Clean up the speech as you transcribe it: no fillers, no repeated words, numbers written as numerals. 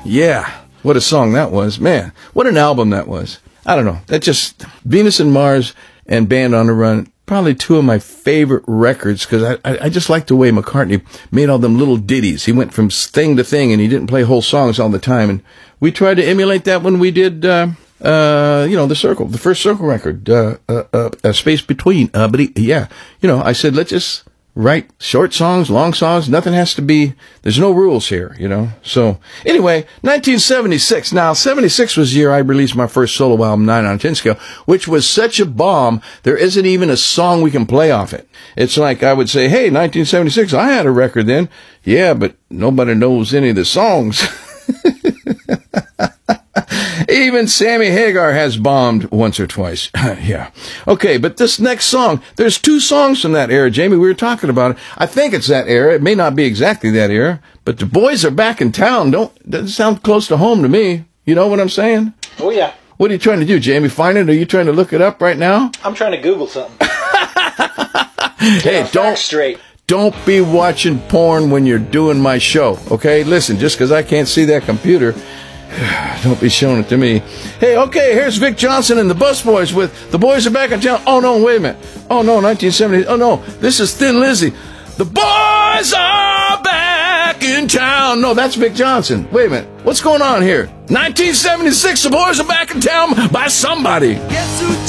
Yeah, what a song that was. Man, what an album that was. I don't know. That just, Venus and Mars and Band on the Run, probably two of my favorite records, because I just like the way McCartney made all them little ditties. He went from thing to thing, and he didn't play whole songs all the time. And we tried to emulate that when we did, the Circle, the first Circle record, Space Between. But I said, let's just write short songs, long songs. Nothing has to be, there's no rules here, So anyway, 1976. Now, 76 was the year I released my first solo album, 9 on 10 scale, which was such a bomb, there isn't even a song we can play off it. It's like I would say, hey, 1976, I had a record then. Yeah, but nobody knows any of the songs. Even Sammy Hagar has bombed once or twice. Yeah. Okay, but this next song, there's two songs from that era, Jamie. We were talking about it. I think it's that era. It may not be exactly that era, but the boys are back in town. Doesn't sound close to home to me. You know what I'm saying? Oh, yeah. What are you trying to do, Jamie? Find it? Are you trying to look it up right now? I'm trying to Google something. Hey, don't be watching porn when you're doing my show, okay? Listen, just because I can't see that computer, don't be showing it to me. Hey, okay, here's Vic Johnson and the Busboys with The Boys Are Back in Town. Oh, no, wait a minute. Oh, no, 1970. Oh, no, this is Thin Lizzy. The boys are back in town. No, that's Vic Johnson. Wait a minute. What's going on here? 1976, the boys are back in town by somebody.